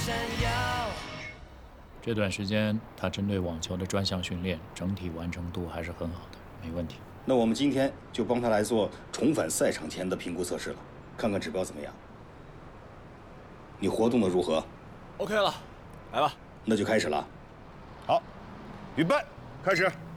这段时间他针对网球的专项训练整体完成度还是很好的，没问题。 那我们今天就帮他来做重返赛场前的评估测试了，看看指标怎么样。你活动的如何 ？OK 了，来吧。 那就开始了。 好，预备，开始。